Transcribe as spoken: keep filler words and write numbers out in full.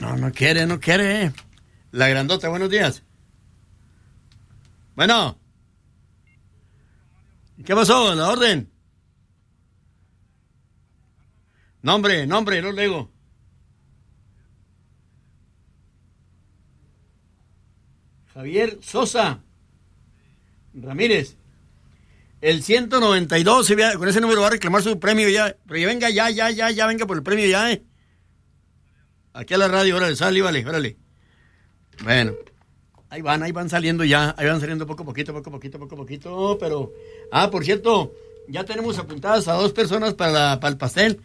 No, no quiere, no quiere. La grandota, buenos días. Bueno. ¿Qué pasó? ¿La orden? Nombre, nombre, no le digo. Javier Sosa Ramírez. El ciento noventa y dos, con ese número va a reclamar su premio ya. Pero ya venga, ya, ya, ya, ya, venga por el premio ya, eh. Aquí a la radio, órale, sale, vale, órale. Bueno, ahí van, ahí van saliendo ya, ahí van saliendo poco a poquito, poco a poquito, poco a poquito, pero... Ah, por cierto, ya tenemos apuntadas a dos personas para, la, para el pastel.